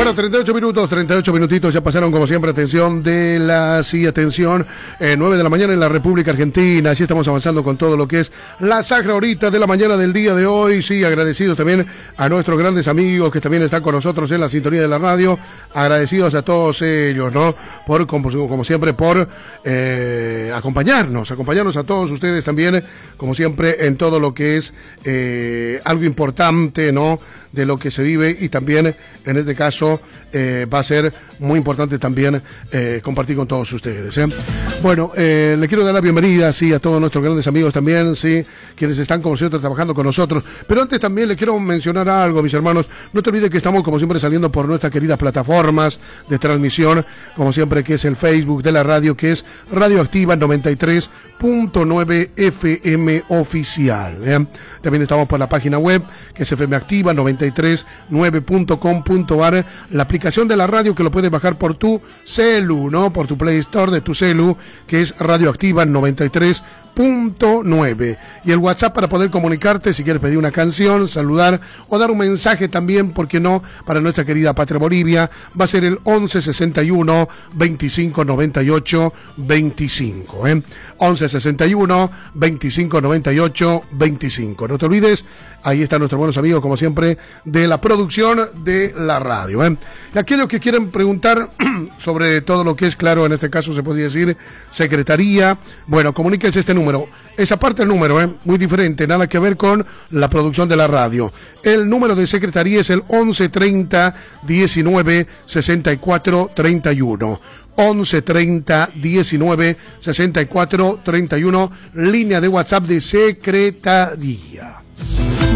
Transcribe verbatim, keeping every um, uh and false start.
Bueno, treinta y ocho minutos, treinta y ocho minutitos ya pasaron como siempre. Atención de la, sí, atención, eh, nueve de la mañana en la República Argentina. Así estamos avanzando con todo lo que es la sagra horita de la mañana del día de hoy. Sí, agradecidos también a nuestros grandes amigos que también están con nosotros en la sintonía de la radio. Agradecidos a todos ellos, ¿no? Por, como, como siempre, por eh, acompañarnos, acompañarnos a todos ustedes también, como siempre, en todo lo que es eh, algo importante, ¿no? De lo que se vive, y también en este caso eh, va a ser muy importante también eh, compartir con todos ustedes, ¿eh? Bueno, eh, le quiero dar la bienvenida, sí, a todos nuestros grandes amigos también, sí, quienes están como siempre trabajando con nosotros, pero antes también le quiero mencionar algo, mis hermanos. No te olvides que estamos como siempre saliendo por nuestras queridas plataformas de transmisión, como siempre, que es el Facebook de la radio, que es Radioactiva noventa y tres punto nueve F M oficial, ¿eh? También estamos por la página web, que es F M Activa noventa y tres nueve punto com punto ar, la aplicación de la radio que lo puedes bajar por tu celu, ¿no? Por tu Play Store de tu celu, que es Radioactiva noventa y tres punto nueve, y el WhatsApp para poder comunicarte si quieres pedir una canción, saludar o dar un mensaje también, porque no, para nuestra querida Patria Bolivia, va a ser el once sesenta y uno veinticinco noventa y ocho veinticinco, ¿eh? once sesenta y uno veinticinco noventa y ocho veinticinco. No te olvides, ahí están nuestros buenos amigos, como siempre, de la producción de la radio, ¿eh? Y aquellos que quieren preguntar sobre todo lo que es, claro, en este caso se podría decir secretaría, bueno, comuníquense este número. Esa parte del número, ¿eh? Muy diferente, nada que ver con la producción de la radio. El número de secretaría es el once treinta diecinueve sesenta y cuatro treinta y uno. once treinta diecinueve sesenta y cuatro treinta y uno, línea de WhatsApp de secretaría.